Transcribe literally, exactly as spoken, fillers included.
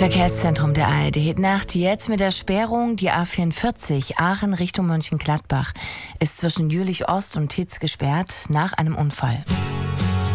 Verkehrszentrum der A R D. Nacht jetzt mit der Sperrung. Die A vierundvierzig Aachen Richtung Mönchengladbach ist zwischen Jülich Ost und Titz gesperrt nach einem Unfall.